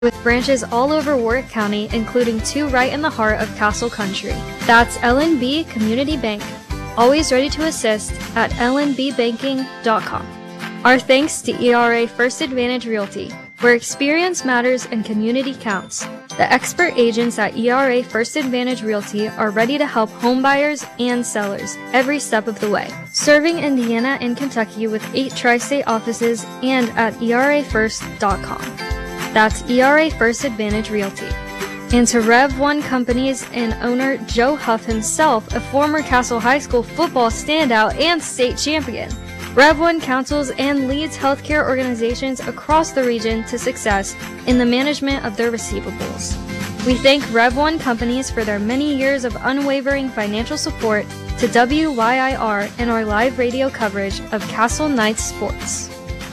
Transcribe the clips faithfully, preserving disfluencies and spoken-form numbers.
with branches all over Warwick County, including two right in the heart of Castle Country. That's L N B Community Bank, always ready to assist at L N B banking dot com. Our thanks to E R A First Advantage Realty, where experience matters and community counts. The expert agents at E R A First Advantage Realty are ready to help homebuyers and sellers every step of the way. Serving Indiana and Kentucky with eight tri-state offices and at E R A first dot com. That's E R A First Advantage Realty. And to Rev one Companies and owner Joe Huff himself, a former Castle High School football standout and state champion. Rev one counsels and leads healthcare organizations across the region to success in the management of their receivables. We thank Rev one Companies for their many years of unwavering financial support to W Y I R and our live radio coverage of Castle Knights sports.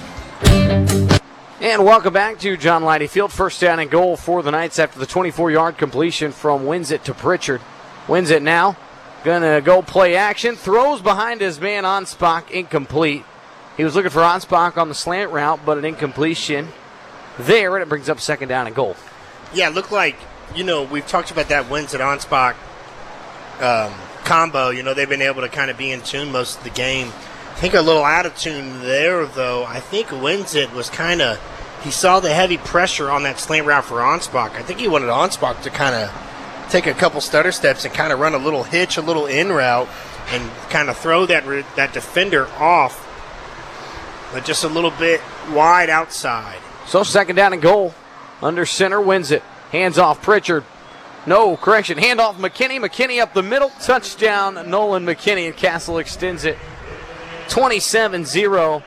And welcome back to John Leidy Field. First down and goal for the Knights after the twenty-four-yard completion from Winsett to Pritchard. Winsett now going to go play action. Throws behind his man Onspach, incomplete. He was looking for Onspach on the slant route, but an incompletion there, and it brings up second down and goal. Yeah, it looked like, you know, we've talked about that Winsett-Onspach um, combo. You know, they've been able to kind of be in tune most of the game. I think a little out of tune there, though. I think Winsett was kind of, he saw the heavy pressure on that slant route for Onspach. I think he wanted Onspach to kind of take a couple stutter steps and kind of run a little hitch, a little in route, and kind of throw that that defender off, but just a little bit wide outside. So second down and goal. Under center, Winsett. Hands off Pritchard. No, correction. Hand off McKinney. McKinney up the middle. Touchdown, Nolan McKinney, and Castle extends it twenty-seven zero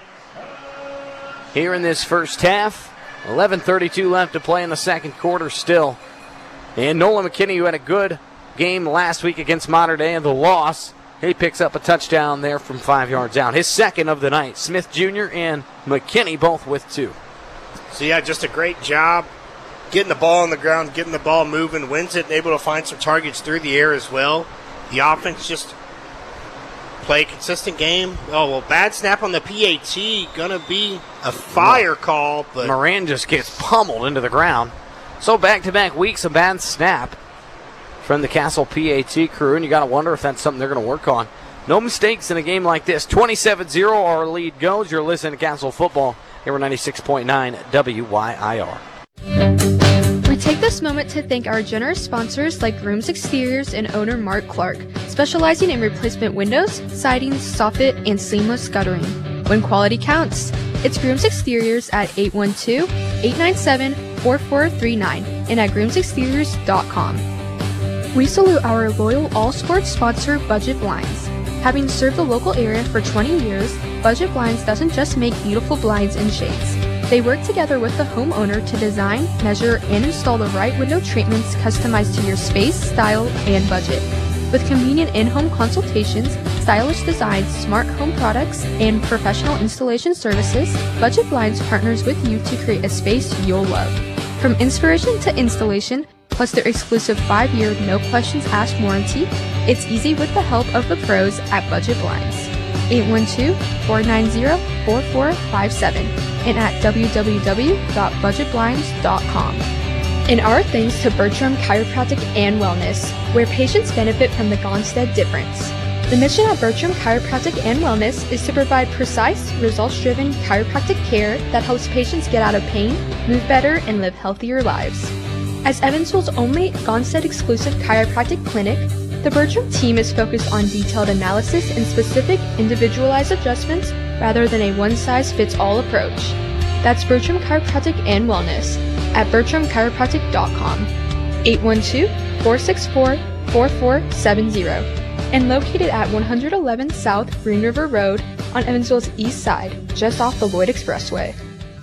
here in this first half. eleven thirty-two left to play in the second quarter still. And Nolan McKinney, who had a good game last week against Mater Dei in the loss, he picks up a touchdown there from five yards out. His second of the night. Smith Junior and McKinney both with two. So, yeah, just a great job getting the ball on the ground, getting the ball moving. Winsett able to find some targets through the air as well. The offense just play a consistent game. Oh, well, bad snap on the P A T. Going to be a fire call. But Moran just gets pummeled into the ground. So back-to-back weeks of bad snap from the Castle P A T crew, and you got to wonder if that's something they're going to work on. No mistakes in a game like this. twenty-seven zero our lead goes. You're listening to Castle Football here on ninety-six point nine W Y I R. We take this moment to thank our generous sponsors like Grooms Exteriors and owner Mark Clark, specializing in replacement windows, siding, soffit, and seamless guttering. When quality counts, it's Grooms Exteriors at eight one two, eight nine seven, four four three nine and at grooms exteriors dot com. We salute our loyal all-sports sponsor, Budget Blinds. Having served the local area for twenty years, Budget Blinds doesn't just make beautiful blinds and shades. They work together with the homeowner to design, measure, and install the right window treatments customized to your space, style, and budget. With convenient in-home consultations, stylish designs, smart home products, and professional installation services, Budget Blinds partners with you to create a space you'll love. From inspiration to installation, plus their exclusive five-year no-questions-asked warranty, it's easy with the help of the pros at Budget Blinds. eight one two, four nine zero, four four five seven and at w w w dot budget blinds dot com. And our thanks to Bertram Chiropractic and Wellness, where patients benefit from the Gonstead difference. The mission of Bertram Chiropractic and Wellness is to provide precise, results-driven chiropractic care that helps patients get out of pain, move better, and live healthier lives. As Evansville's only Gonstead-exclusive chiropractic clinic, the Bertram team is focused on detailed analysis and specific, individualized adjustments rather than a one-size-fits-all approach. That's Bertram Chiropractic and Wellness at bertram chiropractic dot com, eight one two, four six four, four four seven zero, and located at one eleven South Green River Road on Evansville's east side, just off the Lloyd Expressway.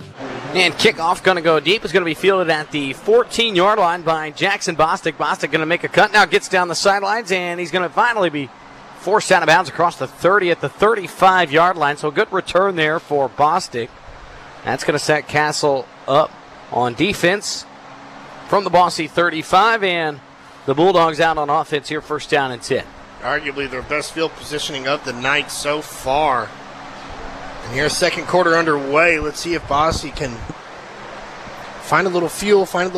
And kickoff going to go deep. It's going to be fielded at the fourteen-yard line by Jackson Bostic. Bostic going to make a cut now, gets down the sidelines, and he's going to finally be forced out of bounds across the thirty at the thirty-five-yard line. So a good return there for Bostic. That's going to set Castle up on defense from the Bossy thirty-five, and the Bulldogs out on offense here, first down and ten. Arguably their best field positioning of the night so far. And here's second quarter underway. Let's see if Bossy can find a little fuel, find a little